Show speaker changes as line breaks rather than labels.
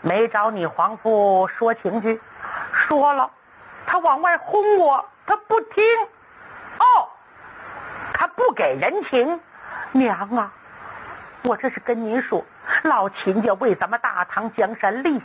没找你皇父说情去，说了，他往外轰我，他不听。哦，他不给人情。娘啊，我这是跟您说，老秦家为咱们大唐江山立